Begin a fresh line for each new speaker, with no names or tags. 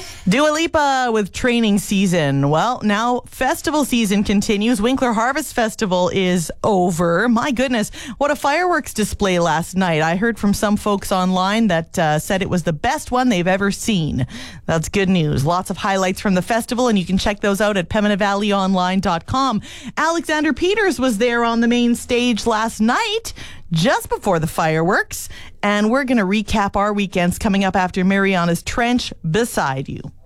Dua Lipa with training season. Well, now festival season continues. Winkler Harvest Festival is over. My goodness, what a fireworks display last night. I heard from some folks online that said it was the best one they've ever seen. That's good news. Lots of highlights from the festival, and you can check those out at PembinaValleyOnline.com. Alexander Peters was there on the main stage last night, just before the fireworks. And we're going to recap our weekends coming up after Mariana's Trench Beside You.